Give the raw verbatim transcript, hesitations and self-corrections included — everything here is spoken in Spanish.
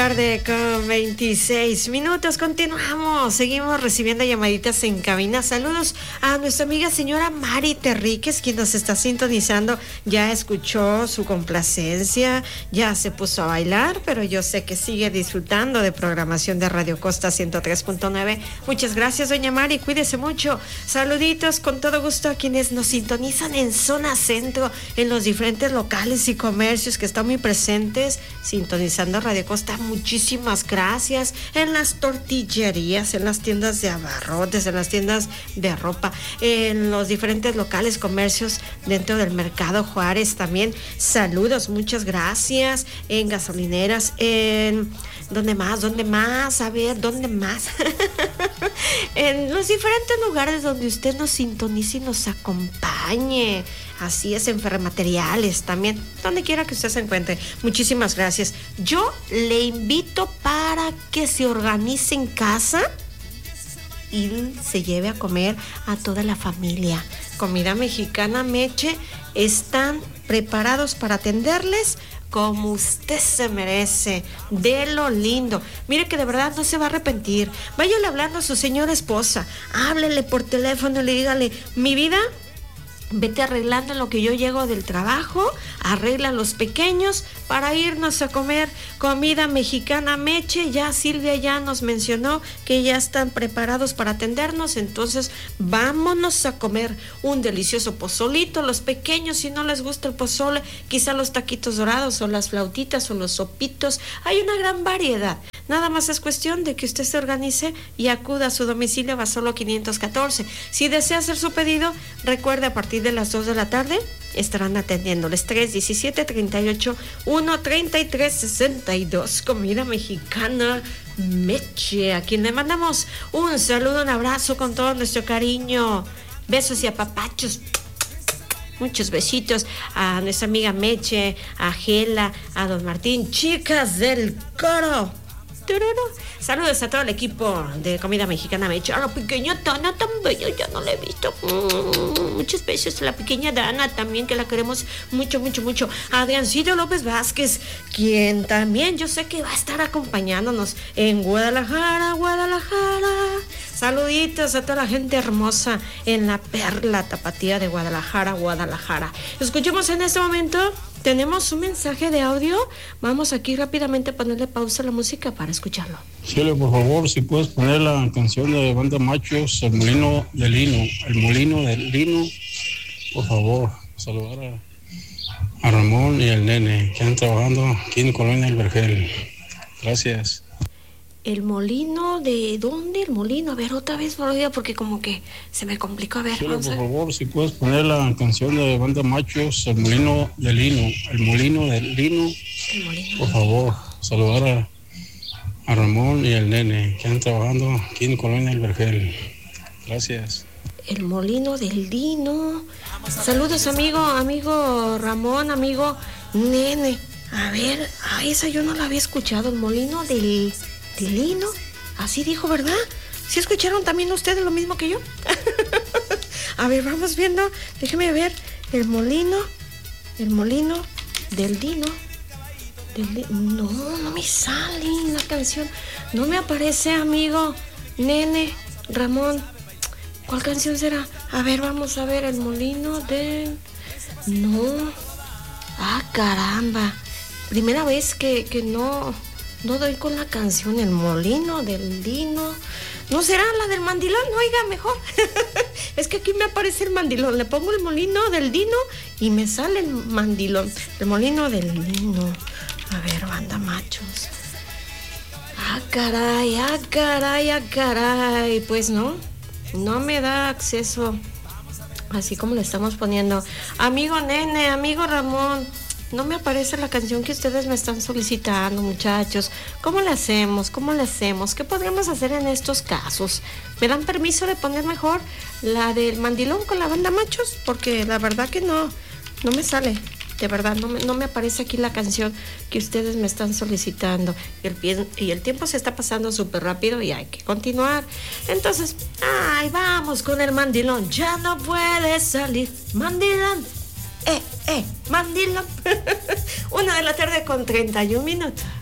Tarde con veintiséis minutos, continuamos, seguimos recibiendo llamaditas en cabina. Saludos a nuestra amiga señora Mari Terríquez, quien nos está sintonizando. Ya escuchó su complacencia, ya se puso a bailar, pero yo sé que sigue disfrutando de programación de Radio Costa ciento tres punto nueve. Muchas gracias, doña Mari, cuídese mucho. Saluditos con todo gusto a quienes nos sintonizan en zona centro, en los diferentes locales y comercios que están muy presentes, sintonizando Radio Costa. Muchísimas gracias. En las tortillerías, en las tiendas de abarrotes, en las tiendas de ropa, en los diferentes locales, comercios dentro del Mercado Juárez también. Saludos, muchas gracias. En gasolineras, en... ¿Dónde más? ¿Dónde más? A ver, ¿dónde más? En los diferentes lugares donde usted nos sintonice y nos acompañe. Así es, en ferromateriales también, donde quiera que usted se encuentre. Muchísimas gracias. Yo le invito para que se organice en casa y se lleve a comer a toda la familia. Comida mexicana Meche, están preparados para atenderles como usted se merece, de lo lindo. Mire que de verdad no se va a arrepentir. Váyale hablando a su señora esposa, háblele por teléfono y le dígale, mi vida, vete arreglando en lo que yo llego del trabajo, arregla a los pequeños para irnos a comer comida mexicana Meche. Ya Silvia ya nos mencionó que ya están preparados para atendernos, entonces vámonos a comer un delicioso pozolito. Los pequeños, si no les gusta el pozole, quizá los taquitos dorados o las flautitas o los sopitos, hay una gran variedad. Nada más es cuestión de que usted se organice y acuda a su domicilio Basolo quinientos catorce. Si desea hacer su pedido, recuerde, a partir de las dos de la tarde estarán atendiéndoles. Tres diecisiete treinta y ocho uno treinta y tres sesenta y dos. Comida mexicana Meche, a quien le mandamos un saludo, un abrazo con todo nuestro cariño. Besos y apapachos. Muchos besitos a nuestra amiga Meche, a Gela, a don Martín, chicas del coro. Saludos a todo el equipo de Comida Mexicana Meche. A la pequeña Dana tan bella, ya no la he visto. Mm, muchos besos a la pequeña Dana también, que la queremos mucho, mucho, mucho. A Adriancito López Vázquez, quien también yo sé que va a estar acompañándonos en Guadalajara, Guadalajara. Saluditos a toda la gente hermosa en la perla tapatía de Guadalajara, Guadalajara. Escuchemos en este momento. Tenemos un mensaje de audio. Vamos aquí rápidamente a ponerle pausa a la música para escucharlo. Cielo, por favor, si puedes poner la canción de Banda Machos, El Molino del Lino. El Molino del Lino, por favor. Saludar a, a Ramón y al nene, que están trabajando aquí en Colonia El Vergel. Gracias. El molino, ¿de dónde? El molino, a ver, otra vez, porque como que se me complicó. A ver, Cielo, vamos a por ver. favor, si puedes poner la canción de Banda Machos, El Molino del Lino. El Molino del Lino, El molino por del favor. Saludar a, a Ramón y al nene, que están trabajando aquí en Colonia El Vergel. Gracias. El molino del Lino. Saludos, amigo, amigo Ramón, amigo nene. A ver, ah, esa yo no la había escuchado. El molino del, del Lino. Así dijo, ¿verdad? ¿Sí escucharon también ustedes lo mismo que yo? A ver, vamos viendo. Déjeme ver. El molino. El molino del Lino. Del Lino. No, no me sale la canción. No me aparece, amigo nene, Ramón. ¿Cuál canción será? A ver, vamos a ver. El molino del... No. Ah, caramba. Primera vez que, que no, no doy con la canción. El molino del Lino. ¿No será la del mandilón? Oiga, mejor. Es que aquí me aparece el mandilón. Le pongo el molino del Lino y me sale el mandilón. El molino del Lino. A ver, Banda Machos. Ah, caray, ah, caray, ah, caray. Pues no, no me da acceso. Así como le estamos poniendo. Amigo nene, amigo Ramón, no me aparece la canción que ustedes me están solicitando, muchachos. ¿Cómo le hacemos? ¿Cómo le hacemos? ¿Qué podríamos hacer en estos casos? ¿Me dan permiso de poner mejor la del mandilón con la Banda Machos? Porque la verdad que no, no me sale. De verdad, no me, no me aparece aquí la canción que ustedes me están solicitando. Y el, pie, y el tiempo se está pasando súper rápido y hay que continuar. Entonces, ay, vamos con el mandilón. Ya no puede salir. Mandilón. Eh, eh, mandilón. Una de la tarde con treinta y un minutos.